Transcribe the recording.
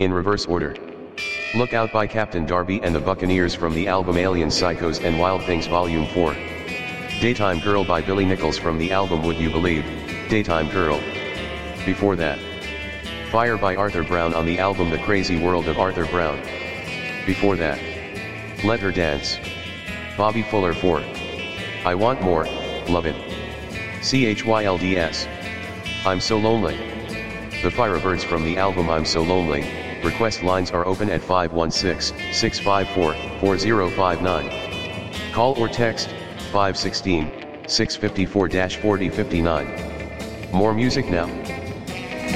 in reverse order. Look Out by Captain Darby and the Buccaneers from the album Alien Psychos and Wild Things Volume 4. Daytime Girl by Billy Nichols from the album Would You Believe, Daytime Girl. Before that, Fire by Arthur Brown on the album The Crazy World of Arthur Brown. Before that, Let Her Dance, Bobby Fuller 4. I Want More, Love It. CHYLDS. I'm So Lonely. The Firebirds from the album I'm So Lonely. Request lines are open at 516-654-4059. Call or text 516-654-4059. More music now.